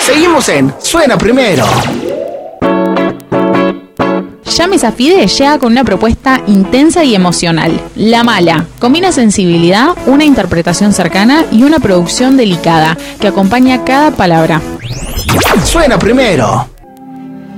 Seguimos en Suena Primero. Llames a Fide llega con una propuesta intensa y emocional. La Mala. Combina sensibilidad, una interpretación cercana y una producción delicada que acompaña cada palabra. Suena Primero.